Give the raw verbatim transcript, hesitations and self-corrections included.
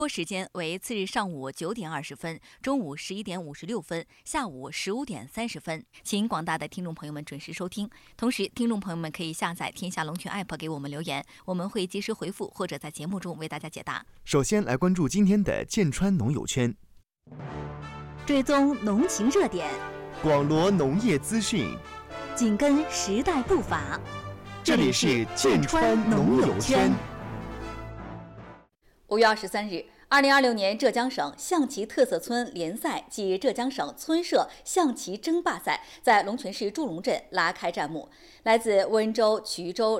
播时间为次日上午九点二十分、中午十一点五十六分、下午十五点三十分，请广大的听众朋友们准时收听。同时，听众朋友们可以下载天下龙泉 A P P 给我们留言，我们会及时回复或者在节目中为大家解答。 首先来关注今天的剑川农友圈， 追踪农情热点， 广罗农业资讯， 紧跟时代步伐。 这里是剑川农友圈。 五月二十三日，二零二六年浙江省象棋特色村联赛暨浙江省村社象棋争霸赛在龙泉市祝龙镇拉开战幕。来自温州、衢州、